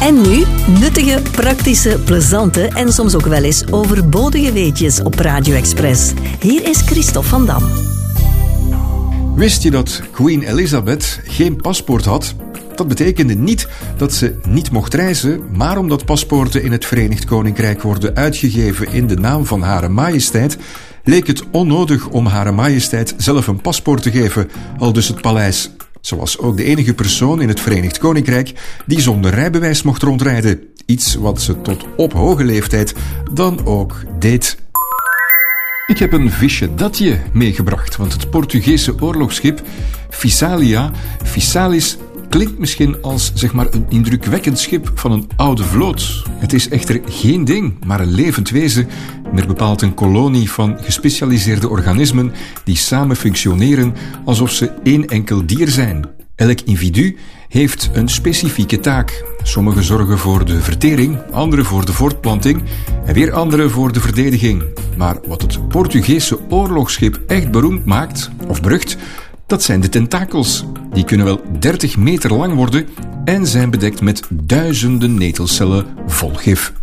En nu nuttige, praktische, plezante en soms ook wel eens overbodige weetjes op Radio Express. Hier is Christophe van Dam. Wist je dat Queen Elizabeth geen paspoort had? Dat betekende niet dat ze niet mocht reizen, maar omdat paspoorten in het Verenigd Koninkrijk worden uitgegeven in de naam van Hare Majesteit, leek het onnodig om Hare Majesteit zelf een paspoort te geven, aldus het paleis. Ze was ook de enige persoon in het Verenigd Koninkrijk die zonder rijbewijs mocht rondrijden. Iets wat ze tot op hoge leeftijd dan ook deed. Ik heb een visje datje meegebracht, want het Portugese oorlogsschip Fissalis klinkt misschien als een indrukwekkend schip van een oude vloot. Het is echter geen ding, maar een levend wezen, meer bepaald een kolonie van gespecialiseerde organismen die samen functioneren alsof ze één enkel dier zijn. Elk individu heeft een specifieke taak. Sommigen zorgen voor de vertering, anderen voor de voortplanting en weer anderen voor de verdediging. Maar wat het Portugese oorlogsschip echt beroemd maakt, of berucht, dat zijn de tentakels. Die kunnen wel 30 meter lang worden en zijn bedekt met duizenden netelcellen vol gif.